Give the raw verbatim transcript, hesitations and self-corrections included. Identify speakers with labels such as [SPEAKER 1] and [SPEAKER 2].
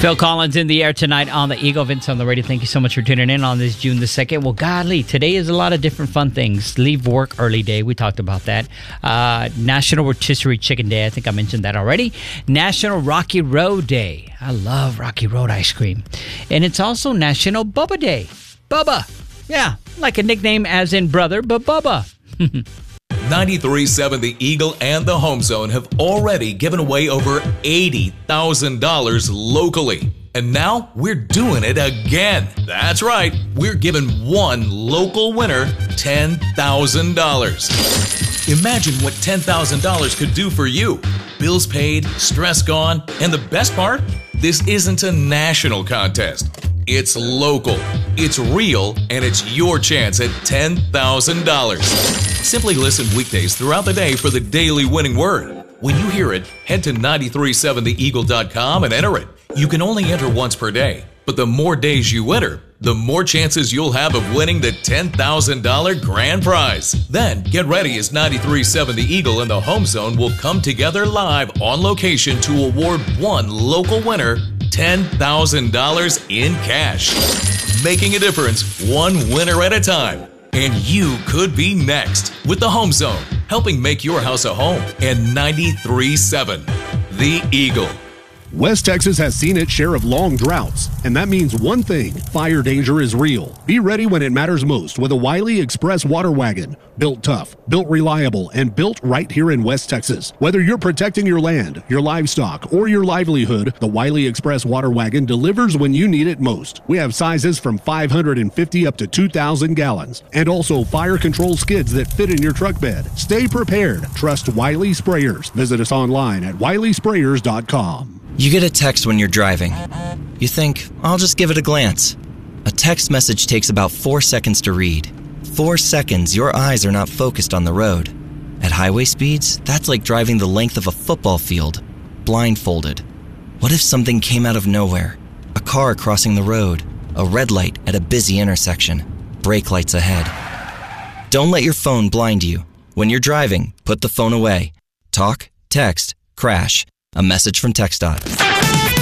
[SPEAKER 1] Phil Collins in the air tonight on the Eagle. Vince on the radio. Thank you so much for tuning in on this June the second. Well, golly, today is a lot of different fun things. Leave work early day. We talked about that. Uh, National Rotisserie Chicken Day. I think I mentioned that already. National Rocky Road Day. I love Rocky Road ice cream. And it's also National Bubba Day. Bubba. Yeah, like a nickname as in brother, but Bubba.
[SPEAKER 2] ninety-three point seven The Eagle and the Home Zone have already given away over eighty thousand dollars locally. And now we're doing it again. That's right. We're giving one local winner ten thousand dollars. Imagine what ten thousand dollars could do for you. Bills paid, stress gone, and the best part? This isn't a national contest. It's local, it's real, and it's your chance at ten thousand dollars. Simply listen weekdays throughout the day for the daily winning word. When you hear it, head to nine three seven the eagle dot com and enter it. You can only enter once per day, but the more days you enter, the more chances you'll have of winning the ten thousand dollars grand prize. Then get ready as nine three seven The Eagle and the Home Zone will come together live on location to award one local winner ten thousand dollars in cash. Making a difference one winner at a time. And you could be next with the Home Zone, helping make your house a home. And ninety-three point seven The Eagle.
[SPEAKER 3] West Texas has seen its share of long droughts, and that means one thing: fire danger is real. Be ready when it matters most with a Wiley Express water wagon. Built tough, built reliable, and built right here in West Texas. Whether you're protecting your land, your livestock, or your livelihood, the Wiley Express water wagon delivers when you need it most. We have sizes from five hundred fifty up to two thousand gallons, and also fire control skids that fit in your truck bed. Stay prepared. Trust Wiley Sprayers. Visit us online at wiley sprayers dot com.
[SPEAKER 4] You get a text when you're driving. You think, I'll just give it a glance. A text message takes about four seconds to read. Four seconds, your eyes are not focused on the road. At highway speeds, that's like driving the length of a football field, blindfolded. What if something came out of nowhere? A car crossing the road, a red light at a busy intersection, brake lights ahead. Don't let your phone blind you. When you're driving, put the phone away. Talk, text, crash. A message from TxDOT.